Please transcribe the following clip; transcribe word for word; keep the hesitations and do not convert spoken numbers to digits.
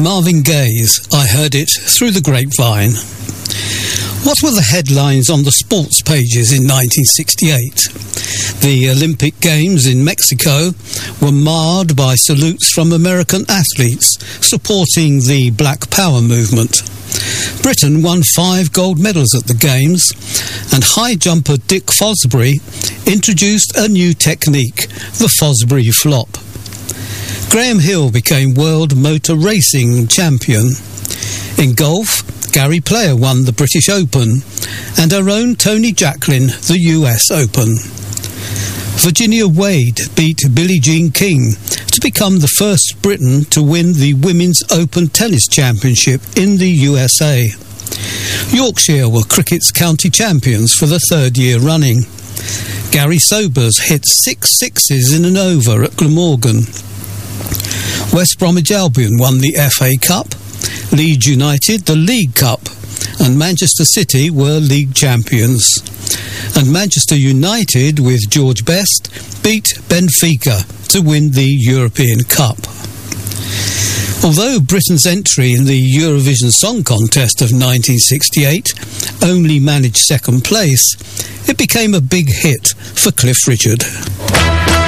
Marvin Gaye's I Heard It Through the Grapevine. What were the headlines on the sports pages in nineteen sixty-eight? The Olympic Games in Mexico were marred by salutes from American athletes supporting the Black Power movement. Britain won five gold medals at the Games, and high jumper Dick Fosbury introduced a new technique, the Fosbury flop. Graham Hill became world motor racing champion. In golf, Gary Player won the British Open, and our own Tony Jacklin the U S Open. Virginia Wade beat Billie Jean King to become the first Briton to win the Women's Open Tennis Championship in the U S A. Yorkshire were cricket's county champions for the third year running. Gary Sobers hit six sixes in an over at Glamorgan. West Bromwich Albion won the F A Cup, Leeds United the League Cup, and Manchester City were league champions. And Manchester United, with George Best, beat Benfica to win the European Cup. Although Britain's entry in the Eurovision Song Contest of nineteen sixty-eight only managed second place, it became a big hit for Cliff Richard.